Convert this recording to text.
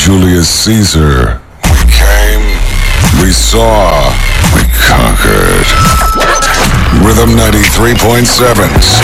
Julius Caesar. We came, we saw, we conquered. Rhythm 93.7,